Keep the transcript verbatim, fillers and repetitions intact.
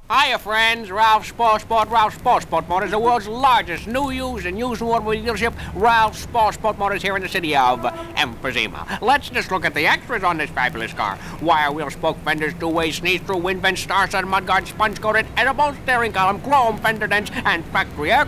Hiya, friends. Ralph Sportsport. Ralph Sportsport Motors, the world's largest new, used, and used automobile dealership. Ralph Sportsport Motors here in the city of Emphysema. Let's just look at the extras on this fabulous car. Wire wheel spoke fenders, two-way sneeze-through wind vents, star-studded mudguard, sponge-coated edible steering column, chrome fender dents, and factory air